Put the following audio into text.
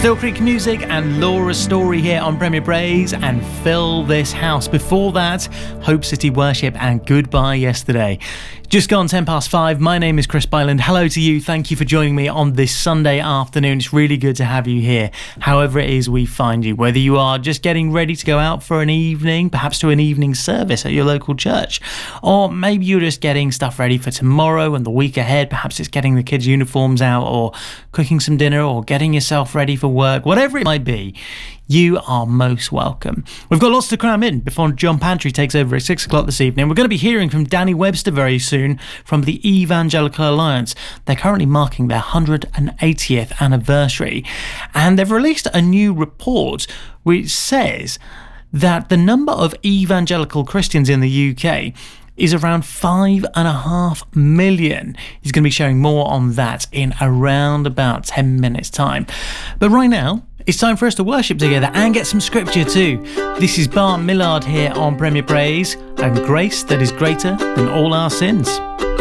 Still Creek Music and Laura's Story here on Premier Praise and Fill This House. Before that, Hope City Worship and Goodbye Yesterday. Just gone 5:10. My name is Chris Byland. Hello to you. Thank you for joining me on this Sunday afternoon. It's really good to have you here, however it is we find you. Whether you are just getting ready to go out for an evening, perhaps to an evening service at your local church, or maybe you're just getting stuff ready for tomorrow and the week ahead. Perhaps it's getting the kids' uniforms out or cooking some dinner or getting yourself ready for work. Whatever it might be, you are most welcome. We've got lots to cram in before John Pantry takes over at 6 o'clock this evening. We're going to be hearing from Danny Webster very soon from the Evangelical Alliance. They're currently marking their 180th anniversary, and they've released a new report which says that the number of evangelical Christians in the UK is around 5.5 million. He's going to be sharing more on that in around about 10 minutes' time. But right now, it's time for us to worship together and get some scripture too. This is Bart Millard here on Premier Praise, and grace that is greater than all our sins.